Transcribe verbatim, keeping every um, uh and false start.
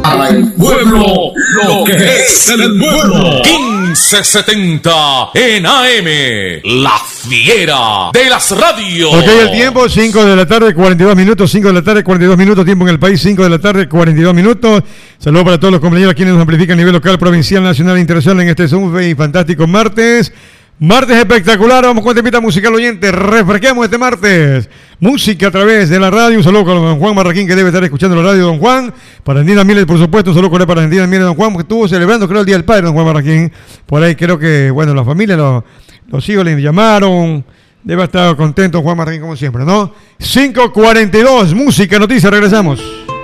Para el pueblo, lo que es el pueblo. quince setenta en A M, la fiera de las radios. Ok, el tiempo, cinco de la tarde, cuarenta y dos minutos, cinco de la tarde, cuarenta y dos minutos, tiempo en el país, cinco de la tarde, cuarenta y dos minutos. Saludos para todos los compañeros quienes nos amplifican a nivel local, provincial, nacional e internacional en este Zoom y fantástico martes. Martes espectacular, vamos con temita musical oyente, refresquemos este martes. Música a través de la radio, un saludo con don Juan Marraquín que debe estar escuchando la radio, don Juan. Para Andina Miles, por supuesto, un saludo con él para Andina Miles, don Juan, que estuvo celebrando creo el Día del Padre, don Juan Marraquín. Por ahí creo que, bueno, la familia, los, los hijos le llamaron, debe estar contento Juan Marraquín como siempre, ¿no? cinco cuarenta y dos, música, noticias, regresamos.